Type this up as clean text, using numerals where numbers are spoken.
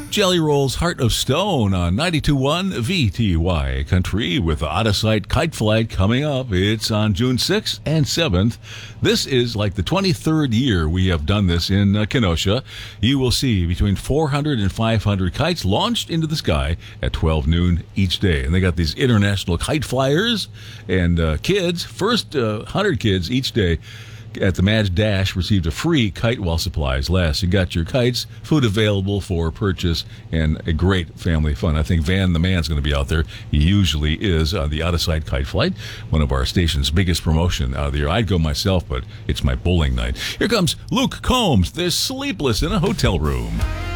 Jelly Roll's Heart of Stone on 92.1 VTY Country with the Out-of-Sight Kite Flight coming up. It's on June 6th and 7th. This is like the 23rd year we have done this in Kenosha. You will see between 400 and 500 kites launched into the sky at 12 noon each day. And they got these international kite flyers and kids, first 100 kids each day at the Mad Dash received a free kite while supplies last. You got your kites, food available for purchase, and a great family fun. I think Van the Man's going to be out there. He usually is on the Out-of-Sight Kite Flight, one of our station's biggest promotion out of the year. I'd go myself, but it's my bowling night. Here comes Luke Combs. They're sleepless in a hotel room.